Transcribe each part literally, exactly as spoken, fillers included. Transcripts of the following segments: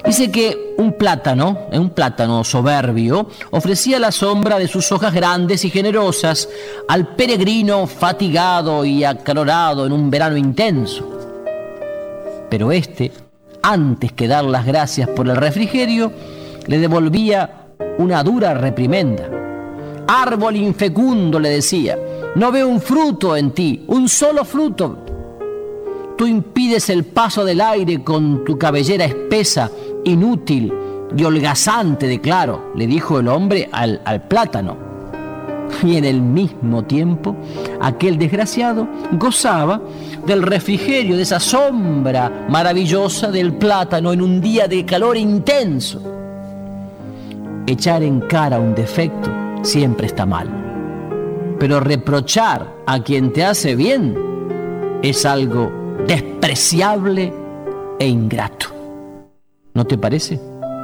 Dice que un plátano, un plátano soberbio, ofrecía la sombra de sus hojas grandes y generosas al peregrino fatigado y acalorado en un verano intenso. Pero este, antes que dar las gracias por el refrigerio, le devolvía una dura reprimenda. Árbol infecundo, le decía, no veo un fruto en ti, un solo fruto. Tú impides el paso del aire con tu cabellera espesa, inútil y holgazante de claro, le dijo el hombre al, al plátano. Y en el mismo tiempo, aquel desgraciado gozaba del refrigerio, de esa sombra maravillosa del plátano en un día de calor intenso. Echar en cara un defecto siempre está mal, pero reprochar a quien te hace bien es algo despreciable e ingrato. ¿No te parece?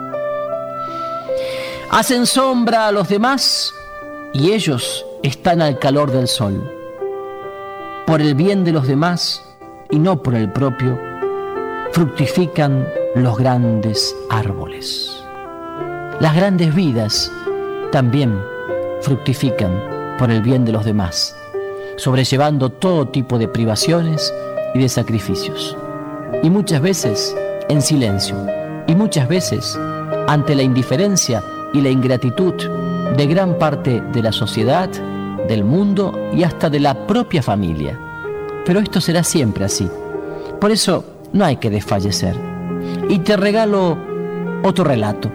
Hacen sombra a los demás y ellos están al calor del sol. Por el bien de los demás y no por el propio, fructifican los grandes árboles. Las grandes vidas también fructifican por el bien de los demás, sobrellevando todo tipo de privaciones y de sacrificios. Y muchas veces en silencio, y muchas veces ante la indiferencia y la ingratitud de gran parte de la sociedad, del mundo y hasta de la propia familia. Pero esto será siempre así. Por eso no hay que desfallecer. Y te regalo otro relato.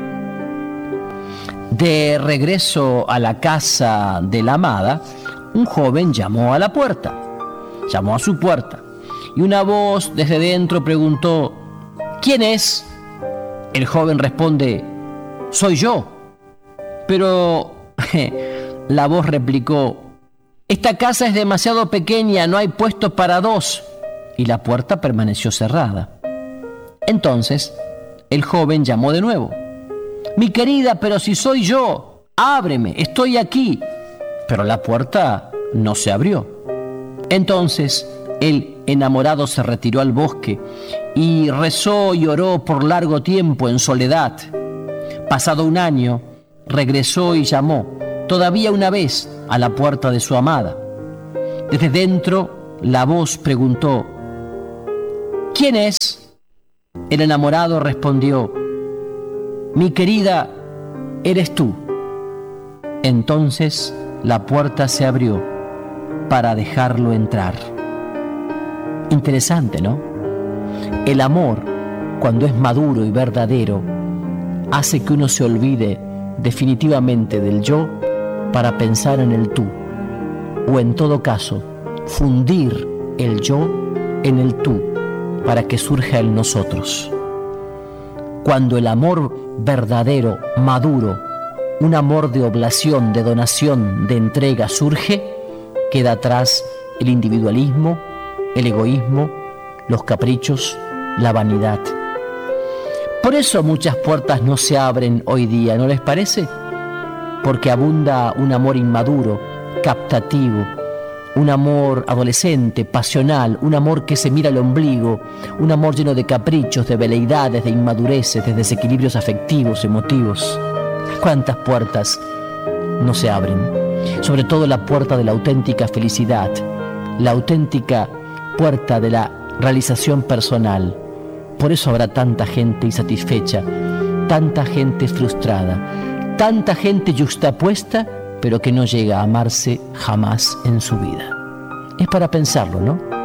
De regreso a la casa de la amada, un joven llamó a la puerta. Llamó a su puerta. Y una voz desde dentro preguntó: ¿quién es? El joven responde: soy yo. Pero la voz replicó: esta casa es demasiado pequeña, no hay puesto para dos. Y la puerta permaneció cerrada. Entonces el joven llamó de nuevo: mi querida, pero si soy yo, ábreme, estoy aquí. Pero la puerta no se abrió. Entonces el enamorado se retiró al bosque y rezó y oró por largo tiempo en soledad. Pasado un año, regresó y llamó todavía una vez a la puerta de su amada. Desde dentro, la voz preguntó: ¿quién es? El enamorado respondió: mi querida, eres tú. Entonces la puerta se abrió para dejarlo entrar. Interesante, ¿no? El amor, cuando es maduro y verdadero, hace que uno se olvide definitivamente del yo para pensar en el tú, o en todo caso, fundir el yo en el tú para que surja el nosotros. Cuando el amor verdadero, maduro, un amor de oblación, de donación, de entrega surge, queda atrás el individualismo, el egoísmo, los caprichos, la vanidad. Por eso muchas puertas no se abren hoy día, ¿no les parece? Porque abunda un amor inmaduro, captativo, un amor adolescente, pasional, un amor que se mira al ombligo, un amor lleno de caprichos, de veleidades, de inmadureces, de desequilibrios afectivos, emotivos. ¿Cuántas puertas no se abren? Sobre todo la puerta de la auténtica felicidad, la auténtica puerta de la realización personal. Por eso habrá tanta gente insatisfecha, tanta gente frustrada, tanta gente yuxtapuesta, pero que no llega a amarse jamás en su vida. Es para pensarlo, ¿no?